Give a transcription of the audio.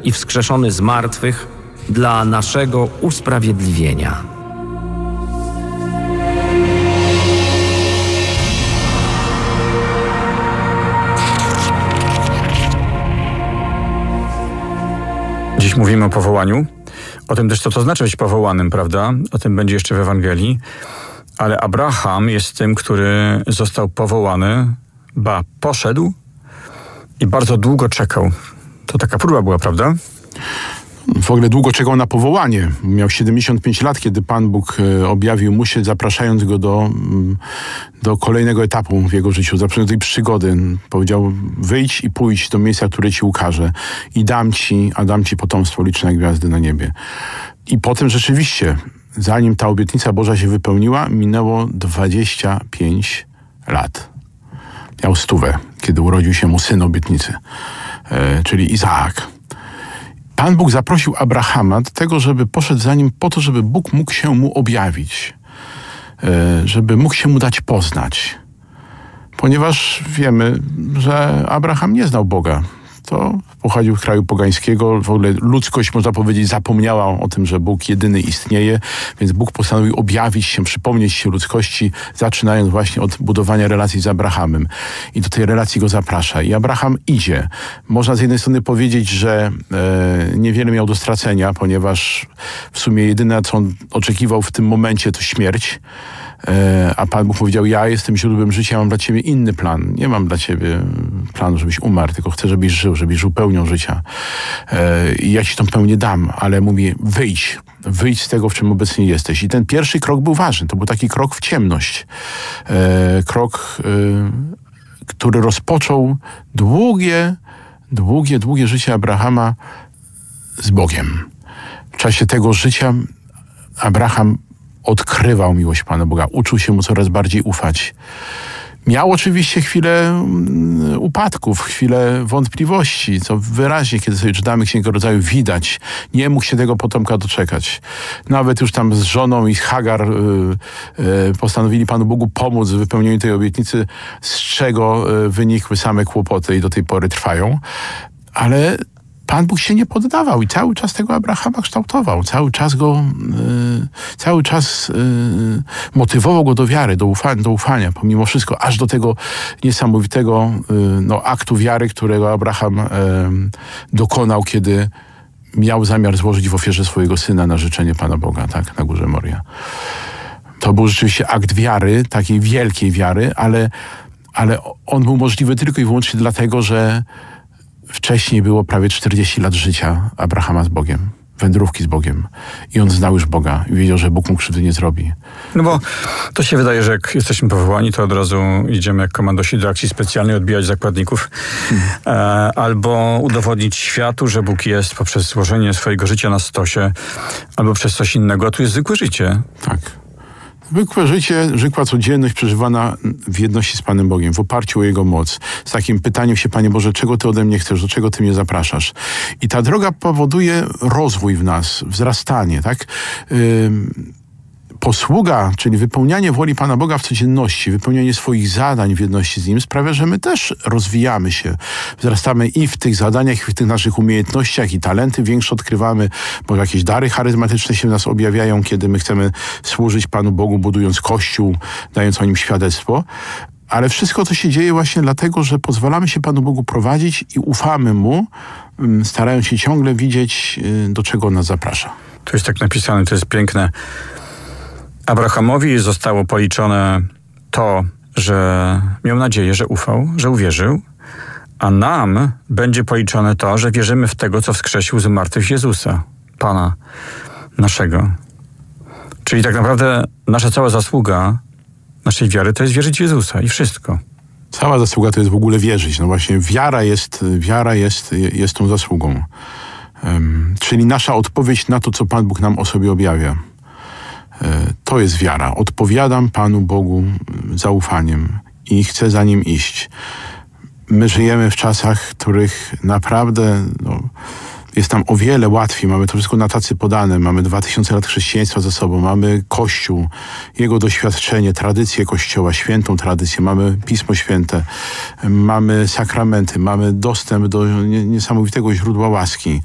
i wskrzeszony z martwych dla naszego usprawiedliwienia. Dziś mówimy o powołaniu, o tym też, co to znaczy być powołanym, prawda? O tym będzie jeszcze w Ewangelii. Ale Abraham jest tym, który został powołany, poszedł i bardzo długo czekał. To taka próba była, prawda? W ogóle długo czekał na powołanie. Miał 75 lat, kiedy Pan Bóg objawił mu się, zapraszając go do kolejnego etapu w jego życiu, do tej przygody. Powiedział: wyjdź i pójdź do miejsca, które ci ukażę i dam ci potomstwo liczne jak gwiazdy na niebie. I potem rzeczywiście, zanim ta obietnica Boża się wypełniła, minęło 25 lat. Miał 100, kiedy urodził się mu syn obietnicy, czyli Izaak. Pan Bóg zaprosił Abrahama do tego, żeby poszedł za nim po to, żeby Bóg mógł się mu objawić, żeby mógł się mu dać poznać. Ponieważ wiemy, że Abraham nie znał Boga. To pochodził z kraju pogańskiego. W ogóle ludzkość, można powiedzieć, zapomniała o tym, że Bóg jedyny istnieje, więc Bóg postanowił objawić się, przypomnieć się ludzkości, zaczynając właśnie od budowania relacji z Abrahamem. I do tej relacji go zaprasza. I Abraham idzie. Można z jednej strony powiedzieć, że niewiele miał do stracenia, ponieważ w sumie jedyne, co on oczekiwał w tym momencie, to śmierć. A Pan Bóg powiedział: ja jestem źródłem życia, mam dla ciebie inny plan. Nie mam dla ciebie planu, żebyś umarł, tylko chcę, żebyś żył, żebyś żył pełnią życia. I ja ci tą pełnię dam, ale mówię: wyjdź z tego, w czym obecnie jesteś. I ten pierwszy krok był ważny. To był taki krok w ciemność. Krok, który rozpoczął długie życie Abrahama z Bogiem. W czasie tego życia Abraham odkrywał miłość Pana Boga, uczył się mu coraz bardziej ufać. Miał oczywiście chwilę upadków, chwilę wątpliwości, co wyraźnie, kiedy sobie czytamy Księgę Rodzaju, widać. Nie mógł się tego potomka doczekać. Nawet już tam z żoną i z Hagar postanowili Panu Bogu pomóc w wypełnieniu tej obietnicy, z czego wynikły same kłopoty i do tej pory trwają. Ale Pan Bóg się nie poddawał i cały czas tego Abrahama kształtował. Cały czas motywował go do wiary, do ufania, pomimo wszystko, aż do tego niesamowitego aktu wiary, którego Abraham dokonał, kiedy miał zamiar złożyć w ofierze swojego syna na życzenie Pana Boga, tak, na górze Moria. To był rzeczywiście akt wiary, takiej wielkiej wiary, ale on był możliwy tylko i wyłącznie dlatego, że wcześniej było prawie 40 lat życia Abrahama z Bogiem, wędrówki z Bogiem. I on znał już Boga i wiedział, że Bóg mu krzywdy nie zrobi. No bo to się wydaje, że jak jesteśmy powołani, to od razu idziemy jak komandosi do akcji specjalnej odbijać zakładników. Albo udowodnić światu, że Bóg jest poprzez złożenie swojego życia na stosie, albo przez coś innego. A tu jest zwykłe życie. Tak. Zwykłe życie, zwykła codzienność przeżywana w jedności z Panem Bogiem, w oparciu o Jego moc. Z takim pytaniem się: Panie Boże, czego Ty ode mnie chcesz, do czego Ty mnie zapraszasz? I ta droga powoduje rozwój w nas, wzrastanie, tak? Posługa, czyli wypełnianie woli Pana Boga w codzienności, wypełnianie swoich zadań w jedności z Nim sprawia, że my też rozwijamy się. Wzrastamy i w tych zadaniach, i w tych naszych umiejętnościach, i talenty większe odkrywamy, bo jakieś dary charyzmatyczne się w nas objawiają, kiedy my chcemy służyć Panu Bogu, budując Kościół, dając o Nim świadectwo. Ale wszystko to się dzieje właśnie dlatego, że pozwalamy się Panu Bogu prowadzić i ufamy Mu, starając się ciągle widzieć, do czego On nas zaprasza. To jest tak napisane, to jest piękne. Abrahamowi zostało policzone to, że miał nadzieję, że ufał, że uwierzył, a nam będzie policzone to, że wierzymy w tego, co wskrzesił z martwych Jezusa, Pana naszego. Czyli tak naprawdę nasza cała zasługa naszej wiary to jest wierzyć w Jezusa i wszystko. Cała zasługa to jest w ogóle wierzyć. No właśnie wiara jest tą zasługą. Czyli nasza odpowiedź na to, co Pan Bóg nam o sobie objawia. To jest wiara. Odpowiadam Panu Bogu zaufaniem i chcę za Nim iść. My żyjemy w czasach, w których naprawdę jest nam o wiele łatwiej. Mamy to wszystko na tacy podane. Mamy 2000 lat chrześcijaństwa za sobą. Mamy Kościół, jego doświadczenie, tradycję Kościoła, świętą tradycję. Mamy Pismo Święte, mamy sakramenty, mamy dostęp do niesamowitego źródła łaski.